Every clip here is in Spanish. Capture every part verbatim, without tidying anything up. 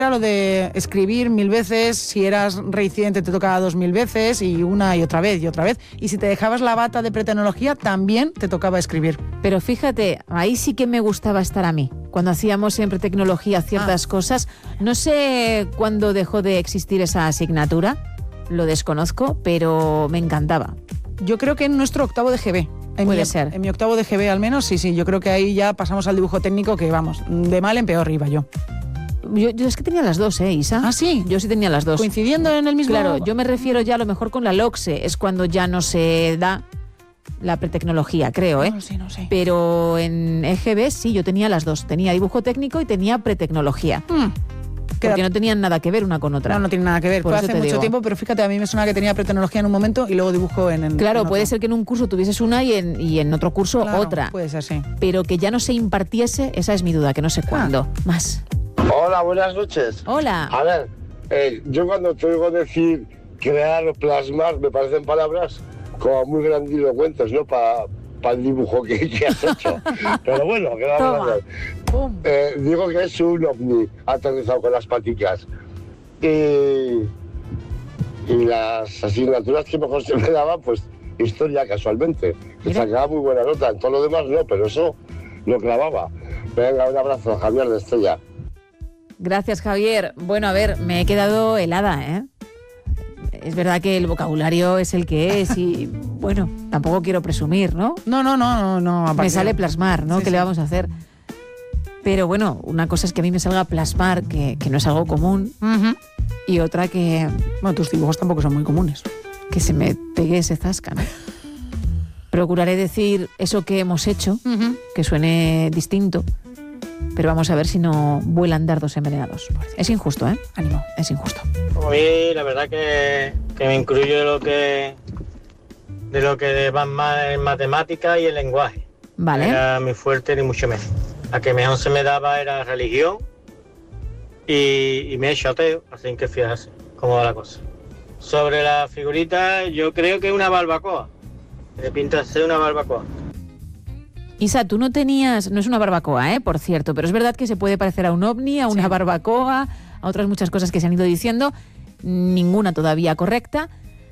Era lo de escribir mil veces, si eras reincidente te tocaba dos mil veces y una y otra vez y otra vez. Y si te dejabas la bata de pretecnología, también te tocaba escribir. Pero fíjate, ahí sí que me gustaba estar a mí. Cuando hacíamos en pretecnología ciertas ah. cosas, no sé cuándo dejó de existir esa asignatura, lo desconozco, pero me encantaba. Yo creo que en nuestro octavo de G B. En Puede mi, ser. En mi octavo de G B al menos, sí, sí. Yo creo que ahí ya pasamos al dibujo técnico que, vamos, de mal en peor iba yo. Yo, yo es que tenía las dos, ¿eh, Isa? ¿Ah, sí? Yo sí tenía las dos. ¿Coincidiendo en el mismo...? Claro, yo me refiero ya a lo mejor con la LOCSE, es cuando ya no se da la pretecnología, creo, ¿eh? No sé, no sé. Pero en E G B sí, yo tenía las dos. Tenía dibujo técnico y tenía pretecnología. Hmm. Porque no tenían nada que ver una con otra. No, no tiene nada que ver. Por Fue eso hace te mucho digo. tiempo, pero fíjate, a mí me suena que tenía pretecnología en un momento y luego dibujo en... en claro, en puede otro. ser que en un curso tuvieses una y en, y en otro curso Claro, otra. puede ser, sí. Pero que ya no se impartiese, esa es mi duda, que no sé cuándo. Ah. Más. Hola, buenas noches. Hola. A ver, eh, yo cuando te oigo decir crear o plasmar, me parecen palabras como muy grandilocuentes, ¿no? Para pa el dibujo que, que has hecho. Pero bueno, ¿qué vamos a hacer? Eh, digo que es un ovni aterrizado con las paticas. Y, y las asignaturas que mejor se me daban, pues historia casualmente. Que sacaba muy buena nota, en todo lo demás no, pero eso lo clavaba. Venga, un abrazo, Javier de Estella. Gracias, Javier. Bueno, a ver, me he quedado helada, ¿eh? Es verdad que el vocabulario es el que es y, bueno, tampoco quiero presumir, ¿no? No, no, no, no. no me sale plasmar, ¿no? Sí, ¿Qué sí. le vamos a hacer? Pero bueno, una cosa es que a mí me salga plasmar, que, que no es algo común, Uh-huh. y otra que, Bueno, tus dibujos tampoco son muy comunes. que se me pegue ese zasca, ¿no? Procuraré decir eso que hemos hecho, Uh-huh. que suene distinto, pero vamos a ver si no vuelan dardos envenenados. Es injusto, ¿eh? Ánimo. Es injusto. A mí la verdad que, que me incluyo de lo que de lo que va más en matemática y el lenguaje. Vale. No era muy fuerte ni mucho menos. La que mejor se me daba era religión y, y me he hecho ateo, así que fíjate cómo va la cosa. Sobre la figurita, yo creo que es una barbacoa. Me pinta ser una barbacoa. Isa, tú no tenías, no es una barbacoa, ¿eh? Por cierto, pero es verdad que se puede parecer a un ovni, a una Sí. barbacoa, a otras muchas cosas que se han ido diciendo, ninguna todavía correcta,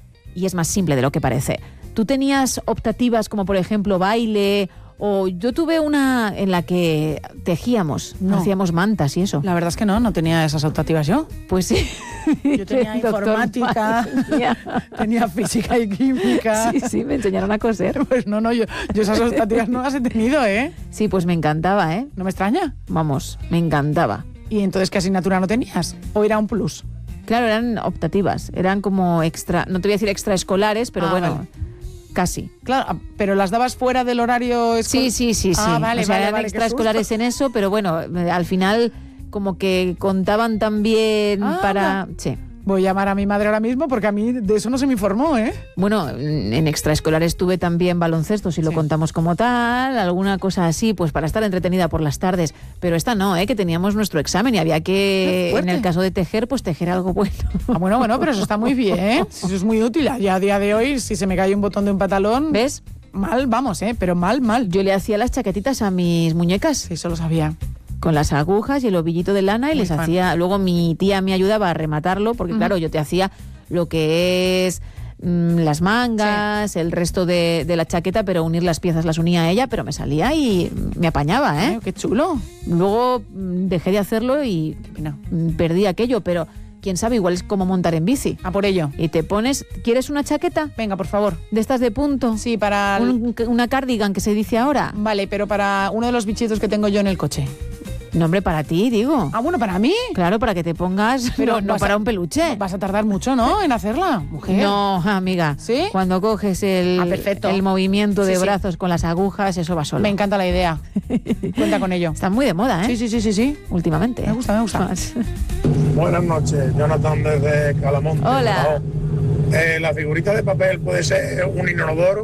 y es más simple de lo que parece. ¿Tú tenías optativas como, por ejemplo, baile? O yo tuve una en la que tejíamos, No. hacíamos mantas y eso. La verdad es que no, no tenía esas optativas yo. Pues sí. Yo tenía El doctor informática, María. tenía física y química. Sí, sí, me enseñaron a coser. Pues no, no, yo, yo esas optativas no las he tenido, ¿eh? Sí, pues me encantaba, ¿eh? No me extraña. Vamos, me encantaba. ¿Y entonces qué asignatura no tenías? ¿O era un plus? Claro, eran optativas, eran como extra, no te voy a decir extraescolares, pero Ah, bueno, vale. casi. Claro, ah, pero las dabas fuera del horario escolar. Sí, sí, sí, sí. Ah, vale, o sea, vale, eran vale, qué extraescolares susto. en eso, pero bueno, eh, al final como que contaban también Ah, para... Sí. Voy a llamar a mi madre ahora mismo porque a mí de eso no se me informó, ¿eh? Bueno, en extraescolares tuve también baloncesto, si lo Sí. contamos como tal, alguna cosa así, pues para estar entretenida por las tardes. Pero esta no, ¿eh? Que teníamos nuestro examen y había Qué que, en fuerte. el caso de tejer, pues tejer algo bueno. Ah, bueno, bueno, pero eso está muy bien. Eso es muy útil. Ya a día de hoy, si se me cae un botón de un pantalón, ¿Ves? mal, vamos, ¿eh? Pero mal, mal. Yo le hacía las chaquetitas a mis muñecas. Sí, eso lo sabía. Con las agujas y el ovillito de lana y Muy les fan. hacía... Luego mi tía me ayudaba a rematarlo porque, Ujú. claro, yo te hacía lo que es mm, las mangas, el resto de, de la chaqueta, pero unir las piezas las unía a ella, pero me salía y me apañaba, ¿eh? Ay, qué chulo. Luego mm, dejé de hacerlo y Qué pena. mm, perdí aquello, pero quién sabe, igual es como montar en bici. A por ello. Y te pones... ¿Quieres una chaqueta? Venga, por favor. ¿De estas de punto? Sí, para... el- Un- una cardigan que se dice ahora. Vale, pero para uno de los bichitos que tengo yo en el coche. No, hombre, para ti, digo. Ah, bueno, para mí. Claro, para que te pongas, Pero no, no vas para a- un peluche. Vas a tardar mucho, ¿no? En hacerla, mujer. No, amiga. ¿Sí? Cuando coges el, Ah, perfecto. el movimiento de Sí, sí. brazos con las agujas, eso va solo. Me encanta la idea. Cuenta con ello. Están muy de moda, ¿eh? Sí, sí, sí, sí, sí. Últimamente. Me gusta, me gusta. Más. Buenas noches, Jonathan desde Calamonte. Hola. Eh, la figurita de papel puede ser un inodoro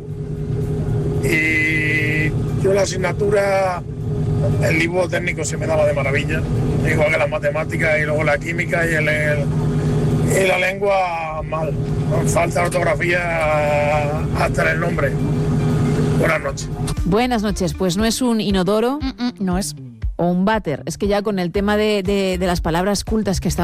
y yo la asignatura, el dibujo técnico se me daba de maravilla, igual que las matemáticas y luego la química y, el, el- y la lengua mal. Falta ortografía hasta en el nombre. Buenas noches. Buenas noches. Pues no es un inodoro, Mm, mm, no es. o un váter. Es que ya con el tema de, de, de las palabras cultas que estamos